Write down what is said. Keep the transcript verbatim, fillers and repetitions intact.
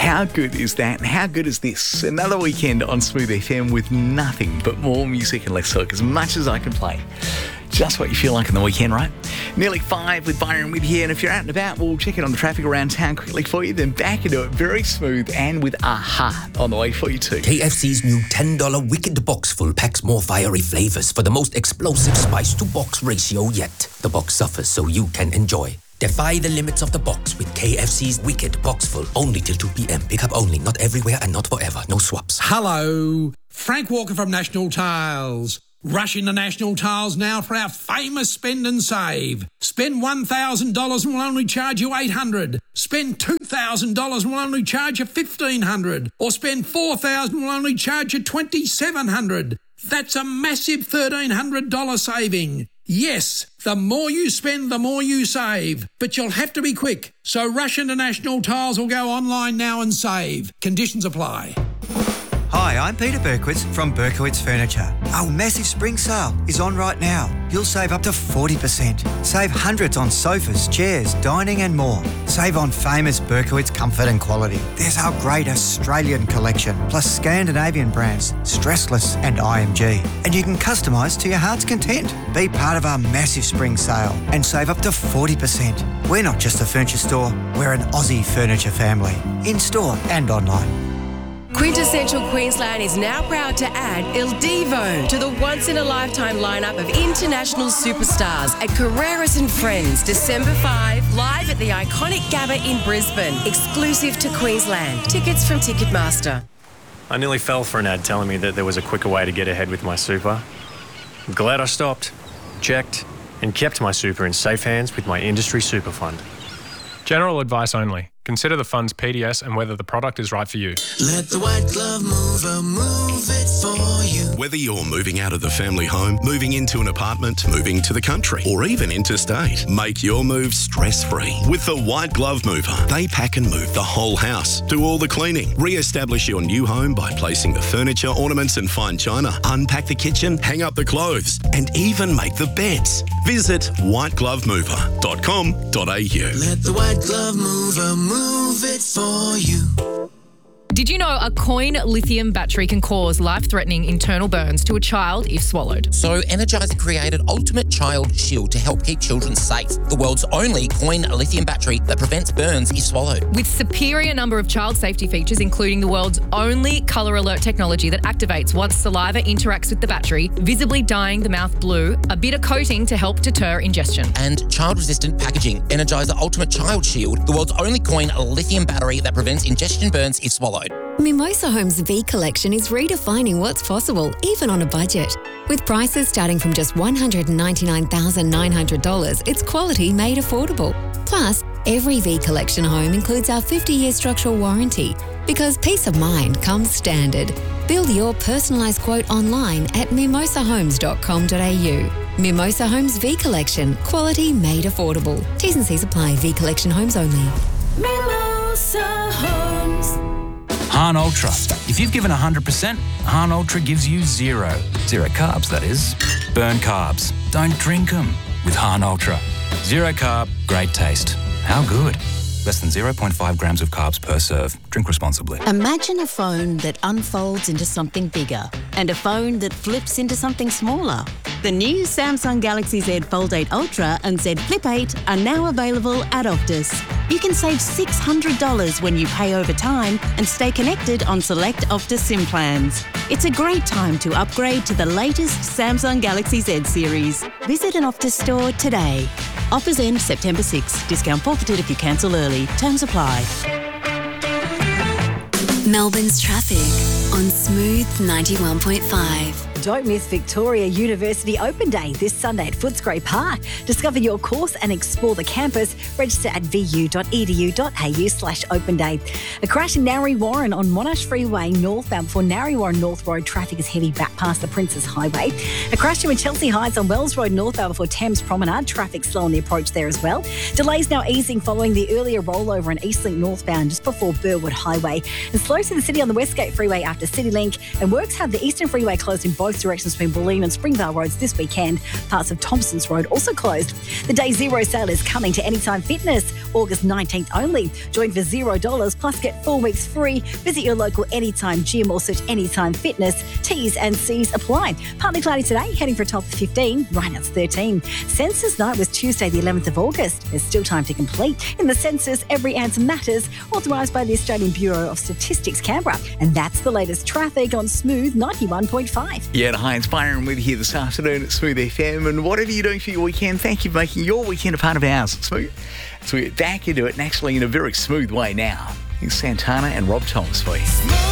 How good is that? And how good is this? Another weekend on Smooth F M with nothing but more music and less talk, as much as I can play. Just what you feel like on the weekend, right? Nearly five with Byron with you. And if you're out and about, we'll check in on the traffic around town quickly for you. Then back into it very smooth and with Aha on the way for you too. K F C's new ten dollars Wicked Box Full packs more fiery flavours for the most explosive spice-to-box ratio yet. The box suffers so you can enjoy. Defy the limits of the box with K F C's Wicked Box Full. Only till two p.m. Pick up only. Not everywhere and not forever. No swaps. Hello. Frank Walker from National Tiles. Rush into National Tiles now for our famous spend and save. Spend one thousand dollars and we'll only charge you eight hundred dollars. Spend two thousand dollars and we'll only charge you fifteen hundred dollars. Or spend four thousand dollars and we'll only charge you twenty-seven hundred dollars. That's a massive thirteen hundred dollars saving. Yes, the more you spend, the more you save. But you'll have to be quick. So rush into National Tiles or go online now and save. Conditions apply. Hi, I'm Peter Berkowitz from Berkowitz Furniture. Our massive spring sale is on right now. You'll save up to forty percent. Save hundreds on sofas, chairs, dining and more. Save on famous Berkowitz comfort and quality. There's our great Australian collection, plus Scandinavian brands, Stressless and I M G. And you can customise to your heart's content. Be part of our massive spring sale and save up to forty percent. We're not just a furniture store, we're an Aussie furniture family. In-store and online. Quintessential Queensland is now proud to add Il Divo to the once-in-a-lifetime lineup of international superstars at Carreras and Friends, December fifth, live at the iconic Gabba in Brisbane, exclusive to Queensland. Tickets from Ticketmaster. I nearly fell for an ad telling me that there was a quicker way to get ahead with my super. I'm glad I stopped, checked, and kept my super in safe hands with my industry super fund. General advice only. Consider the fund's P D S and whether the product is right for you. Let the White Glove Mover move it for you. Whether you're moving out of the family home, moving into an apartment, moving to the country, or even interstate, make your move stress-free with the White Glove Mover. They pack and move the whole house, do all the cleaning, re-establish your new home by placing the furniture, ornaments and fine china, unpack the kitchen, hang up the clothes, and even make the beds. Visit white glove mover dot com dot a u. Let the White Glove Mover move it for you. Did you know a coin lithium battery can cause life-threatening internal burns to a child if swallowed? So Energizer created Ultimate Child Shield to help keep children safe. The world's only coin lithium battery that prevents burns if swallowed. With superior number of child safety features, including the world's only colour alert technology that activates once saliva interacts with the battery, visibly dyeing the mouth blue, a bitter coating to help deter ingestion. And child-resistant packaging. Energizer Ultimate Child Shield, the world's only coin lithium battery that prevents ingestion burns if swallowed. Mimosa Homes V Collection is redefining what's possible, even on a budget. With prices starting from just one hundred ninety-nine thousand nine hundred dollars, it's quality made affordable. Plus, every V Collection home includes our fifty-year structural warranty, because peace of mind comes standard. Build your personalised quote online at mimosa homes dot com dot a u. Mimosa Homes V Collection, quality made affordable. T's and C's apply. V Collection homes only. Mimosa Homes. Hahn Ultra. If you've given one hundred percent, Hahn Ultra gives you zero. Zero carbs, that is. Burn carbs. Don't drink them with Hahn Ultra. Zero carb, great taste. How good? Less than zero point five grams of carbs per serve. Drink responsibly. Imagine a phone that unfolds into something bigger and a phone that flips into something smaller. The new Samsung Galaxy Z Fold eight Ultra and Z Flip eight are now available at Optus. You can save six hundred dollars when you pay over time and stay connected on select Optus SIM plans. It's a great time to upgrade to the latest Samsung Galaxy Z series. Visit an Optus store today. Offers end September sixth. Discount forfeited if you cancel early. Terms apply. Melbourne's traffic on Smooth ninety-one point five. Don't miss Victoria University Open Day this Sunday at Footscray Park. Discover your course and explore the campus. Register at v u dot e d u dot a u slash open day. A crash in Narre Warren on Monash Freeway northbound before Narre Warren North Road. Traffic is heavy back past the Princess Highway. A crash in Chelsea Heights on Wells Road northbound before Thames Promenade. Traffic slow on the approach there as well. Delays now easing following the earlier rollover in Eastlink northbound just before Burwood Highway. And slow to the city on the Westgate Freeway after CityLink. And works have the Eastern Freeway closed in both both directions between Bulleen and Springvale Roads this weekend. Parts of Thompson's Road also closed. The Day Zero sale is coming to Anytime Fitness, August nineteenth only. Join for zero dollars plus get four weeks free. Visit your local Anytime gym or search Anytime Fitness. T's and C's apply. Partly cloudy today, heading for a top of fifteen. Right now it's thirteen. Census night was Tuesday the eleventh of August. There's still time to complete. In the census, every answer matters. Authorised by the Australian Bureau of Statistics, Canberra. And that's the latest traffic on Smooth ninety-one point five. Yeah, hi, it's Byron with you here this afternoon at Smooth F M. And whatever you're doing for your weekend, thank you for making your weekend a part of ours. Smooth. So we're back into it, and actually in a very smooth way now. It's Santana and Rob Thomas for you.